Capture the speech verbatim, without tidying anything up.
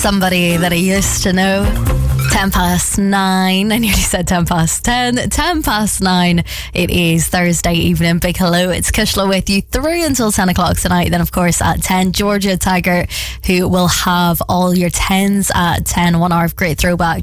somebody that I used to know. ten past nine. I nearly said ten past ten. ten past nine. It is Thursday evening. Big hello. It's Kishla with you through until ten o'clock tonight. Then, of course, at ten, Georgia Tiger, who will have all your tens at ten. One hour of great throwback